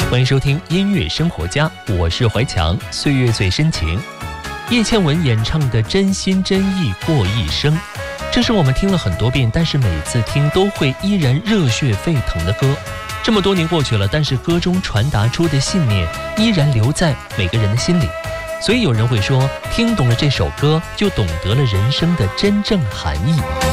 欢迎收听音乐生活家，我是怀强，岁月最深情。叶倩文演唱的《真心真意过一生》，这是我们听了很多遍，但是每次听都会依然热血沸腾的歌。这么多年过去了，但是歌中传达出的信念依然留在每个人的心里。所以有人会说，听懂了这首歌，就懂得了人生的真正含义。